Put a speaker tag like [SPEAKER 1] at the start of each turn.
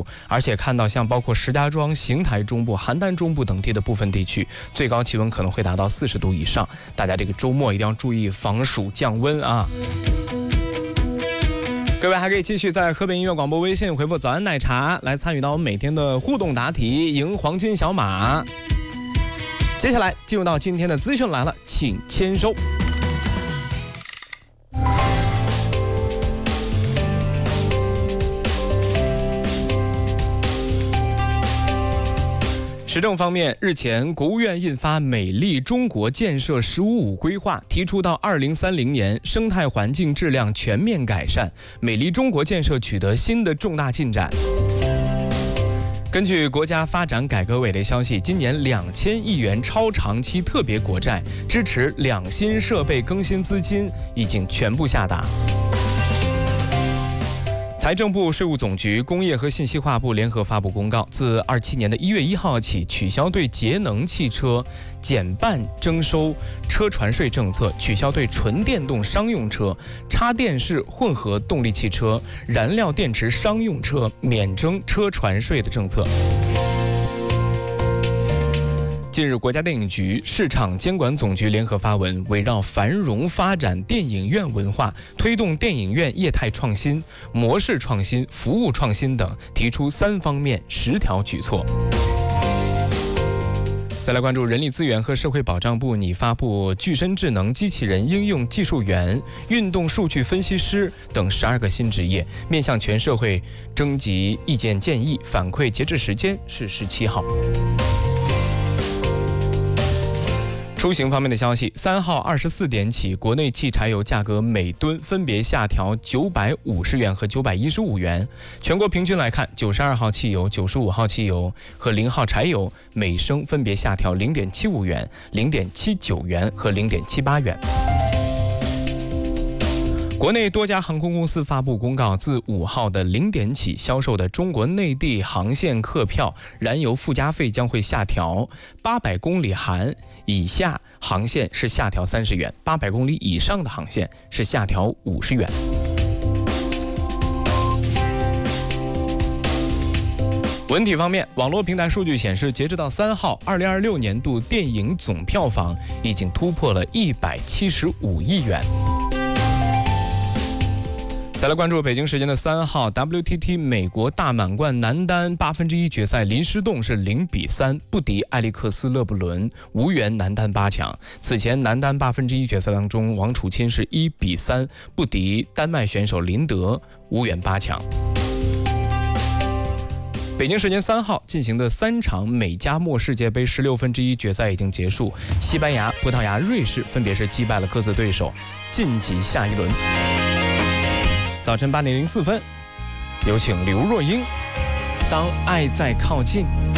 [SPEAKER 1] 度，而且看到像包括石家庄、邢台中部、邯郸中部等地的部分地区，最高气温可能会达到40度以上。大家这个周末一定要注意防暑降温啊！各位还可以继续在河北音乐广播微信回复早安奶茶来参与到我们每天的互动答题，赢黄金小马。接下来进入到今天的资讯来了，请签收。时政方面，日前国务院印发《美丽中国建设“十五五”规划》，提出到2030年生态环境质量全面改善，美丽中国建设取得新的重大进展。根据国家发展改革委的消息，今年2000亿元超长期特别国债支持2新设备更新资金已经全部下达。财政部、税务总局、工业和信息化部联合发布公告，自27年的1月1号起，取消对节能汽车减半征收车船税政策，取消对纯电动商用车、插电式混合动力汽车、燃料电池商用车免征车船税的政策。近日，国家电影局、市场监管总局联合发文，围绕繁荣发展电影院文化，推动电影院业态创新、模式创新、服务创新等，提出3方面10条举措。再来关注人力资源和社会保障部拟发布具身智能机器人应用技术员、运动数据分析师等12个新职业，面向全社会征集意见建议，反馈截止时间是17号。出行方面的消息，3号24点起，国内汽柴油价格每吨分别下调950元和915元。全国平均来看，92号汽油、95号汽油和0号柴油每升分别下调0.75元、0.79元和0.78元。国内多家航空公司发布公告，自5号的0点起销售的中国内地航线客票燃油附加费将会下调，800公里含以下航线是下调30元，800公里以上的航线是下调50元。文体方面，网络平台数据显示，截止到3号，2026年度电影总票房已经突破了175亿元。再来关注北京时间的3号 WTT 美国大满贯男单1/8决赛，林诗栋是0比3不敌埃利克斯勒布伦，无缘男单8强。此前男单1/8决赛当中，王楚钦是1比3不敌丹麦选手林德，无缘8强。北京时间3号进行的3场美加墨世界杯16分之一决赛已经结束，西班牙、葡萄牙、瑞士分别是击败了各自对手，晋级下一轮。早晨8点04分，有请刘若英，当爱在靠近。